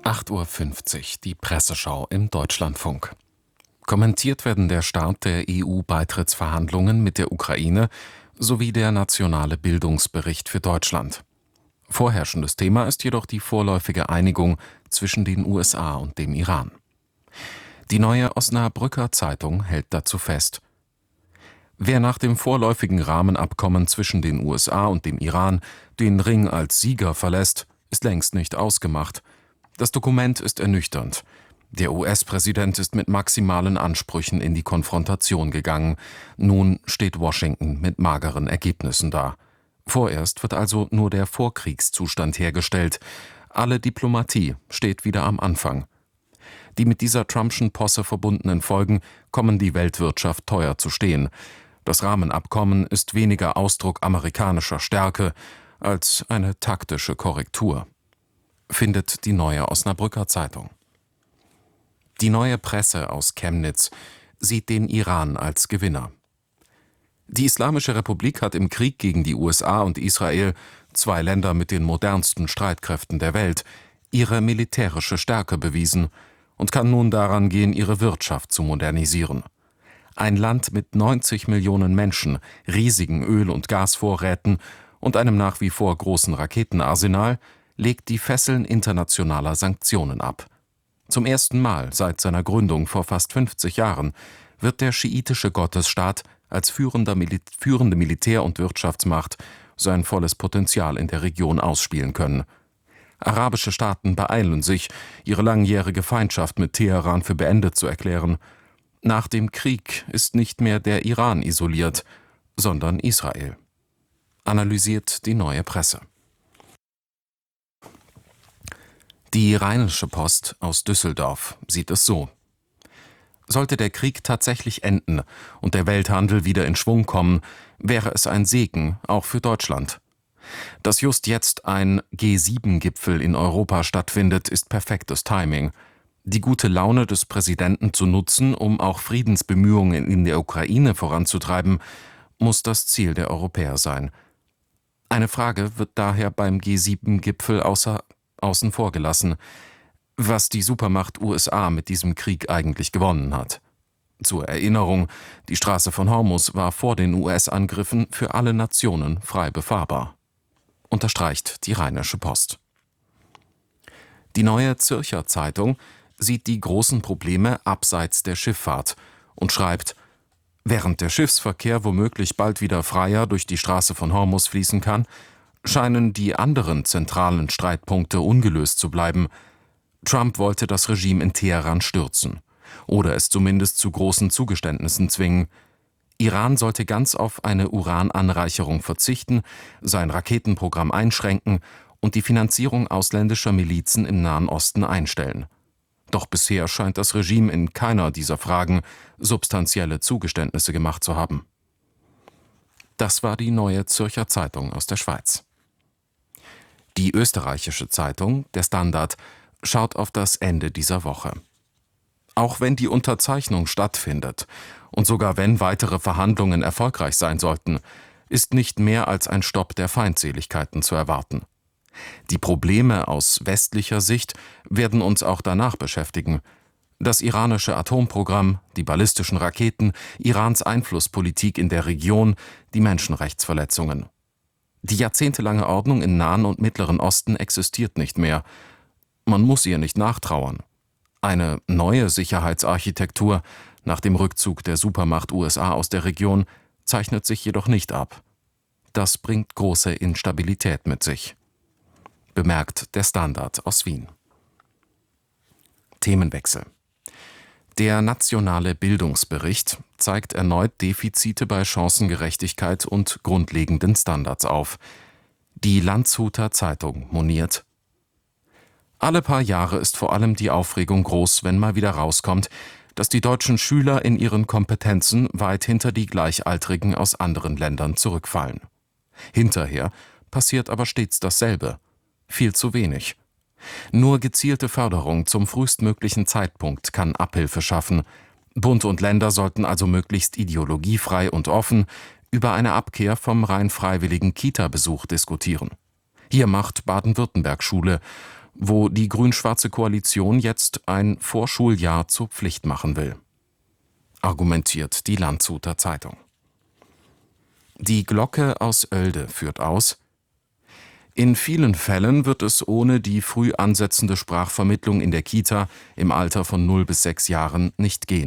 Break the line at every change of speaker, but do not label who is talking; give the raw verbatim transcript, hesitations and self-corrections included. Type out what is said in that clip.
acht Uhr fünfzig, die Presseschau im Deutschlandfunk. Kommentiert werden der Start der E U-Beitrittsverhandlungen mit der Ukraine sowie der nationale Bildungsbericht für Deutschland. Vorherrschendes Thema ist jedoch die vorläufige Einigung zwischen den U S A und dem Iran. Die Neue Osnabrücker Zeitung hält dazu fest: Wer nach dem vorläufigen Rahmenabkommen zwischen den U S A und dem Iran den Ring als Sieger verlässt, ist längst nicht ausgemacht. Das Dokument ist ernüchternd. Der U S-Präsident ist mit maximalen Ansprüchen in die Konfrontation gegangen. Nun steht Washington mit mageren Ergebnissen da. Vorerst wird also nur der Vorkriegszustand hergestellt. Alle Diplomatie steht wieder am Anfang. Die mit dieser Trumpschen Posse verbundenen Folgen kommen die Weltwirtschaft teuer zu stehen. Das Rahmenabkommen ist weniger Ausdruck amerikanischer Stärke als eine taktische Korrektur, findet die Neue Osnabrücker Zeitung. Die Neue Presse aus Chemnitz sieht den Iran als Gewinner. Die Islamische Republik hat im Krieg gegen die U S A und Israel, zwei Länder mit den modernsten Streitkräften der Welt, ihre militärische Stärke bewiesen und kann nun daran gehen, ihre Wirtschaft zu modernisieren. Ein Land mit neunzig Millionen Menschen, riesigen Öl- und Gasvorräten und einem nach wie vor großen Raketenarsenal legt die Fesseln internationaler Sanktionen ab. Zum ersten Mal seit seiner Gründung vor fast fünfzig Jahren wird der schiitische Gottesstaat als führender Mil- führende Militär- und Wirtschaftsmacht sein volles Potenzial in der Region ausspielen können. Arabische Staaten beeilen sich, ihre langjährige Feindschaft mit Teheran für beendet zu erklären. Nach dem Krieg ist nicht mehr der Iran isoliert, sondern Israel, analysiert die Neue Presse. Die Rheinische Post aus Düsseldorf sieht es so: Sollte der Krieg tatsächlich enden und der Welthandel wieder in Schwung kommen, wäre es ein Segen, auch für Deutschland. Dass just jetzt ein G sieben Gipfel in Europa stattfindet, ist perfektes Timing. Die gute Laune des Präsidenten zu nutzen, um auch Friedensbemühungen in der Ukraine voranzutreiben, muss das Ziel der Europäer sein. Eine Frage wird daher beim G sieben Gipfel außer außen vor gelassen: was die Supermacht U S A mit diesem Krieg eigentlich gewonnen hat. Zur Erinnerung, die Straße von Hormuz war vor den U S-Angriffen für alle Nationen frei befahrbar, unterstreicht die Rheinische Post. Die Neue Zürcher Zeitung sieht die großen Probleme abseits der Schifffahrt und schreibt: Während der Schiffsverkehr womöglich bald wieder freier durch die Straße von Hormuz fließen kann, scheinen die anderen zentralen Streitpunkte ungelöst zu bleiben. Trump wollte das Regime in Teheran stürzen oder es zumindest zu großen Zugeständnissen zwingen. Iran sollte ganz auf eine Urananreicherung verzichten, sein Raketenprogramm einschränken und die Finanzierung ausländischer Milizen im Nahen Osten einstellen. Doch bisher scheint das Regime in keiner dieser Fragen substanzielle Zugeständnisse gemacht zu haben. Das war die Neue Zürcher Zeitung aus der Schweiz. Die österreichische Zeitung, der Standard, schaut auf das Ende dieser Woche. Auch wenn die Unterzeichnung stattfindet und sogar wenn weitere Verhandlungen erfolgreich sein sollten, ist nicht mehr als ein Stopp der Feindseligkeiten zu erwarten. Die Probleme aus westlicher Sicht werden uns auch danach beschäftigen: Das iranische Atomprogramm, die ballistischen Raketen, Irans Einflusspolitik in der Region, die Menschenrechtsverletzungen. Die jahrzehntelange Ordnung im Nahen und Mittleren Osten existiert nicht mehr. Man muss ihr nicht nachtrauern. Eine neue Sicherheitsarchitektur nach dem Rückzug der Supermacht U S A aus der Region zeichnet sich jedoch nicht ab. Das bringt große Instabilität mit sich, bemerkt der Standard aus Wien. Themenwechsel. Der nationale Bildungsbericht zeigt erneut Defizite bei Chancengerechtigkeit und grundlegenden Standards auf. Die Landshuter Zeitung moniert: Alle paar Jahre ist vor allem die Aufregung groß, wenn mal wieder rauskommt, dass die deutschen Schüler in ihren Kompetenzen weit hinter die Gleichaltrigen aus anderen Ländern zurückfallen. Hinterher passiert aber stets dasselbe: viel zu wenig. Nur gezielte Förderung zum frühestmöglichen Zeitpunkt kann Abhilfe schaffen. Bund und Länder sollten also möglichst ideologiefrei und offen über eine Abkehr vom rein freiwilligen Kita-Besuch diskutieren. Hier macht Baden-Württemberg Schule, wo die grün-schwarze Koalition jetzt ein Vorschuljahr zur Pflicht machen will, argumentiert die Landshuter Zeitung. Die Glocke aus Oelde führt aus: In vielen Fällen wird es ohne die früh ansetzende Sprachvermittlung in der Kita im Alter von null bis sechs Jahren nicht gehen.